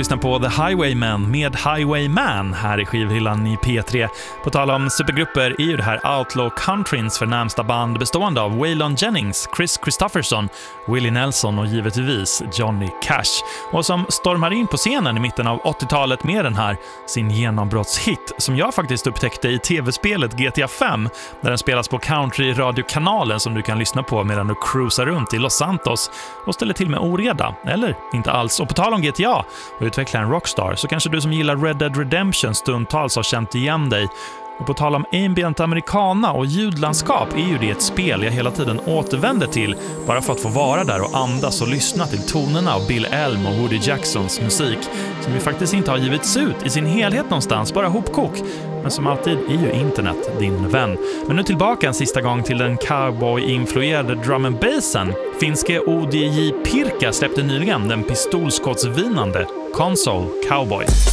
lyssnar på The Highwaymen med Highwayman här i skivhyllan i P3. På tal om supergrupper är ju det här Outlaw Countryns förnämsta band bestående av Waylon Jennings, Chris Christopherson, Willie Nelson och givetvis Johnny Cash. Och som stormar in på scenen i mitten av 80-talet med den här sin genombrottshit som jag faktiskt upptäckte i tv-spelet GTA 5 där den spelas på country-radiokanalen som du kan lyssna på medan du cruisar runt i Los Santos och ställer till med oreda, eller inte alls. Och på tal om GTA och utveckla en rockstar så kanske du som gillar Red Dead Redemption stundtals har känt igen dig. Och på tal om ambient americana och ljudlandskap är ju det ett spel jag hela tiden återvänder till bara för att få vara där och andas och lyssna till tonerna av Bill Elm och Woody Jacksons musik som ju faktiskt inte har givits ut i sin helhet någonstans, bara hopkok. Men som alltid är ju internet din vän. Men nu tillbaka en sista gång till den cowboy-influerade drum and bassen. Finske ODJ Pirka släppte nyligen den pistolskottsvinande Console Cowboy.